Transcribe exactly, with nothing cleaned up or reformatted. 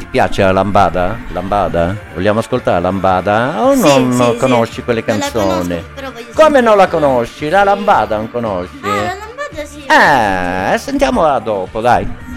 piace la lambada? Lambada? Vogliamo ascoltare la lambada? O Sì, non sì, conosci sì. quelle Non la canzoni? conosco, però voglio Come non la sentirla. conosci? La lambada non conosci? Ah, la lambada sì. Eh, sentiamola dopo, dai.